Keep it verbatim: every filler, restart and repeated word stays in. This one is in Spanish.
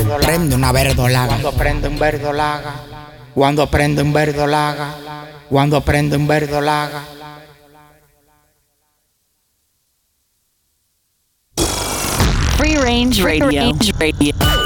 prende una verdolaga. Cuando prende un verdolaga, cuando prende un verdolaga, cuando prende un verdolaga. Free Range Radio. Free Range Radio.